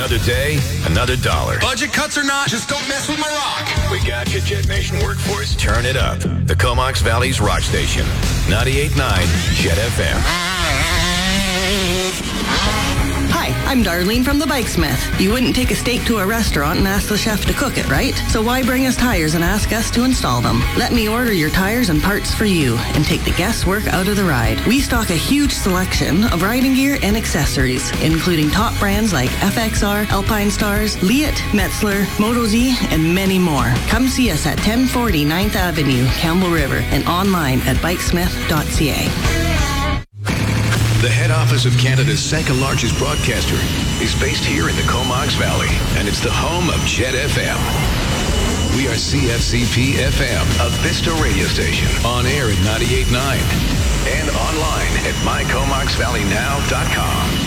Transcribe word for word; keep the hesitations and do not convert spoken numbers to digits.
Another day, another dollar. Budget cuts or not, just don't mess with my rock. We got you, Jet Nation workforce. Turn it up. The Comox Valley's rock station. ninety-eight point nine Jet F M. Hi, I'm Darlene from the Bikesmith. You wouldn't take a steak to a restaurant and ask the chef to cook it, right? So why bring us tires and ask us to install them? Let me order your tires and parts for you and take the guesswork out of the ride. We stock a huge selection of riding gear and accessories, including top brands like F X R, Alpine Stars, Leatt, Metzler, Moto-Z, and many more. Come see us at ten forty ninth Avenue, Campbell River, and online at bikesmith dot c a. The head office of Canada's second largest broadcaster is based here in the Comox Valley, and it's the home of Jet F M. We are C F C P F M, a Vista radio station, on air at ninety-eight point nine and online at my comox valley now dot com.